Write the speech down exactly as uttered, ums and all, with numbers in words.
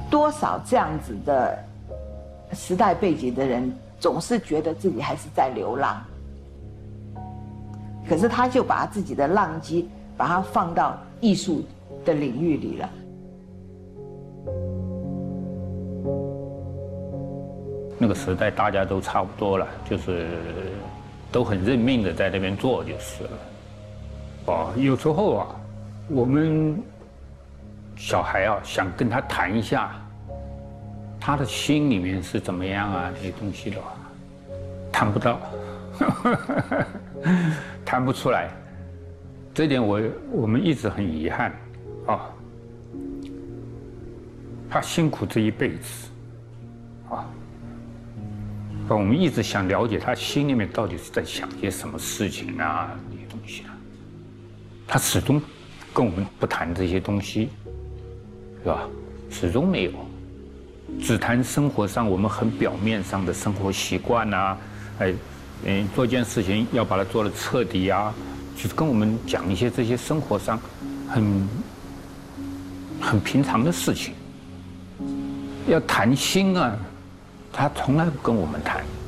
多少这样子的时代背景的人，总是觉得自己还是在流浪。可是他就把他自己的浪迹，把它放到艺术的领域里了。 那个时代大家都差不多了，就是都很认命的在那边做就是了。哦，有时候啊，我们小孩啊想跟他谈一下，他的心里面是怎么样啊那些东西的话，谈不到。谈不出来，这点我我们一直很遗憾，啊，他辛苦这一辈子，啊，我们一直想了解他心里面到底是在想些什么事情啊，这些东西啊，他始终跟我们不谈这些东西，是吧？始终没有，只谈生活上我们很表面上的生活习惯啊，哎。嗯，做一件事情要把它做得彻底啊，就是跟我们讲一些这些生活上很很平常的事情。要谈心啊，他从来不跟我们谈。